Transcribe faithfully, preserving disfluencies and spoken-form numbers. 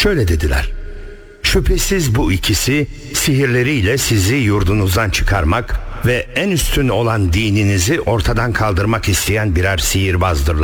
Şöyle dediler: şüphesiz bu ikisi sihirleriyle sizi yurdunuzdan çıkarmak ve en üstün olan dininizi ortadan kaldırmak isteyen birer sihirbazdırlar.